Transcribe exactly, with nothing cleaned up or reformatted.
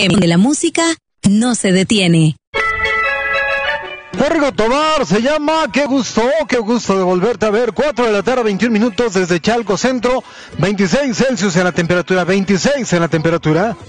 F M, donde la música no se detiene. Rigo Tobar se llama, qué gusto, qué gusto de volverte a ver. Cuatro de la tarde, veintiún minutos desde Chalco Centro, veintiséis Celsius en la temperatura, veintiséis en la temperatura.